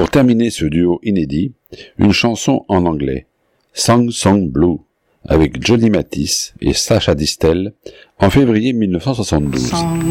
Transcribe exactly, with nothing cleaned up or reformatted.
Pour terminer ce duo inédit, une chanson en anglais, Song Song Blue, avec Johnny Mathis et Sacha Distel, en février mille neuf cent soixante-douze. Song,